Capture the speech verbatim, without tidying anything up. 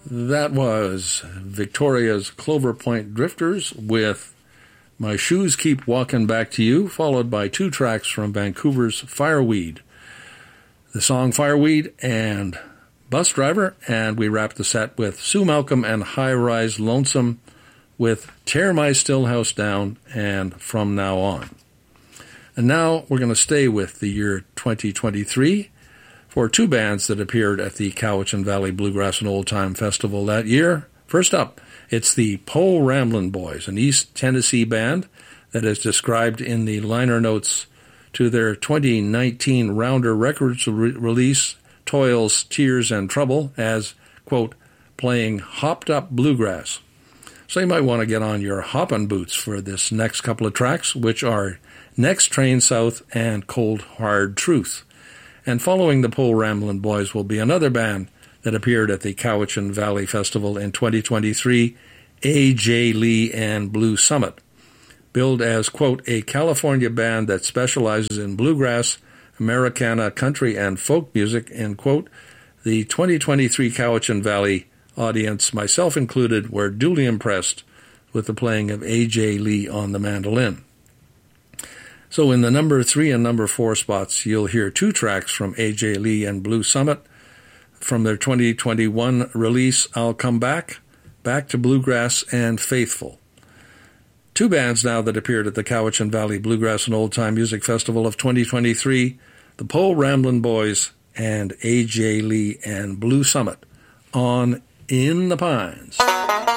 That was Victoria's Clover Point Drifters with My Shoes Keep Walking Back to You, followed by two tracks from Vancouver's Fireweed. The song Fireweed and Bus Driver, and we wrapped the set with Sue Malcolm and High Rise Lonesome with Tear My Stillhouse Down and From Now On. And now we're going to stay with the year twenty twenty-three for two bands that appeared at the Cowichan Valley Bluegrass and Old Time Festival that year. First up, it's the Po Ramblin' Boys, an East Tennessee band that is described in the liner notes to their twenty nineteen Rounder Records re- release, Toils, Tears, and Trouble, as, quote, playing hopped-up bluegrass. So you might want to get on your hoppin' boots for this next couple of tracks, which are Next Train South and Cold Hard Truth. And following the Po Ramblin' Boys will be another band that appeared at the Cowichan Valley Festival in twenty twenty-three, A J Lee and Blue Summit. Billed as, quote, a California band that specializes in bluegrass, Americana, country, and folk music, end quote, the twenty twenty-three Cowichan Valley audience, myself included, were duly impressed with the playing of A J Lee on the mandolin. So in the number three and number four spots, you'll hear two tracks from A J Lee and Blue Summit from their twenty twenty-one release, I'll Come Back, Back to Bluegrass, and Faithful. Two bands now that appeared at the Cowichan Valley Bluegrass and Old Time Music Festival of twenty twenty-three, the Po Ramblin' Boys and A J Lee and Blue Summit on In the Pines.